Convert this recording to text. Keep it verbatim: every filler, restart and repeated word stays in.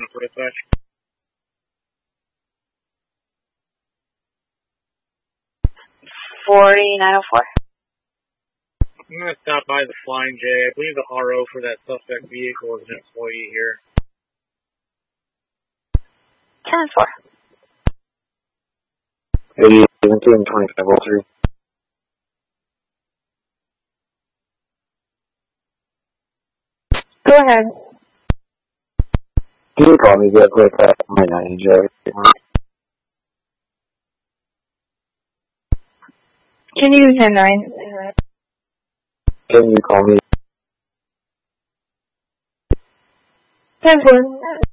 for dispatch. forty-nine oh four. I'm going to stop by the Flying J. I believe the R O for that suspect vehicle is an employee here. ten four. eighty-seven, twenty-five oh three. Go ahead. Can you call me real quick? I might not enjoy it. Can you use ten nine? Can you call me? ten four.